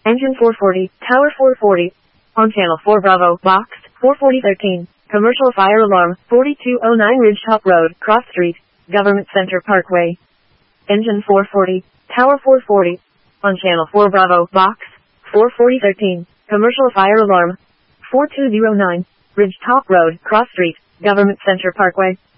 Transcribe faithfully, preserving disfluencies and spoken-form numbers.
Engine four forty, Tower four forty. On Channel four Bravo, Box, four forty thirteen. Commercial fire alarm, forty-two oh nine Ridgetop Road, Cross Street, Government Center Parkway. Engine four forty, Tower four forty. On Channel four Bravo, Box, four forty thirteen. Commercial fire alarm, four two oh nine. Ridgetop Road, Cross Street, Government Center Parkway.